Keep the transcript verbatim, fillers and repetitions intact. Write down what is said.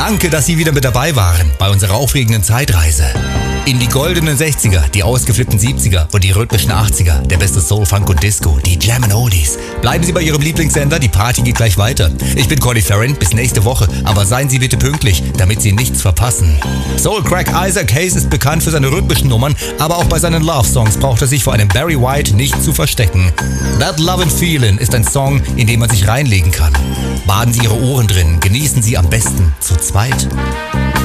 Danke, dass Sie wieder mit dabei waren bei unserer aufregenden Zeitreise. In die goldenen sechziger, die ausgeflippten siebziger und die rhythmischen achtziger, der beste Soul, Funk und Disco, die Jam and Oldies. Bleiben Sie bei Ihrem Lieblingssender, die Party geht gleich weiter. Ich bin Conny Farron, bis nächste Woche, aber seien Sie bitte pünktlich, damit Sie nichts verpassen. Soul Crack Isaac Hayes ist bekannt für seine rhythmischen Nummern, aber auch bei seinen Love-Songs braucht er sich vor einem Barry White nicht zu verstecken. That Love and Feelin' ist ein Song, in den man sich reinlegen kann. Baden Sie Ihre Ohren drin, genießen Sie am besten zu zweit.